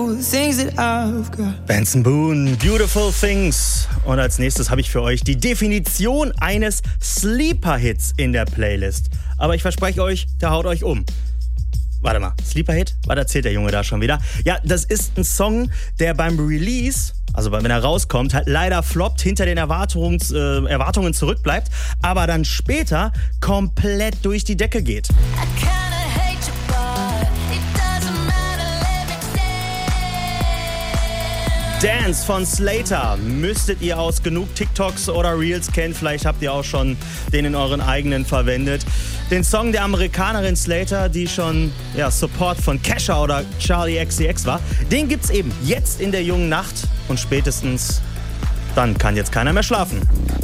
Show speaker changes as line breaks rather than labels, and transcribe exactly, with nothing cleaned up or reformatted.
beautiful things that I've got.
Benson Boone, Beautiful Things. Und als nächstes habe ich für euch die Definition eines Sleeper-Hits in der Playlist. Aber ich verspreche euch, der haut euch um. Warte mal, Sleeper-Hit? Was erzählt der Junge da schon wieder? Ja, das ist ein Song, der beim Release, also wenn er rauskommt, halt leider floppt, hinter den Erwartungs, äh, Erwartungen zurückbleibt, aber dann später komplett durch die Decke geht. Dance von Slater müsstet ihr aus genug TikToks oder Reels kennen. Vielleicht habt ihr auch schon den in euren eigenen verwendet. Den Song der Amerikanerin Slater, die schon ja, Support von Kesha oder Charli X C X war, den gibt's eben jetzt in der jungen Nacht. Und spätestens dann kann jetzt keiner mehr schlafen.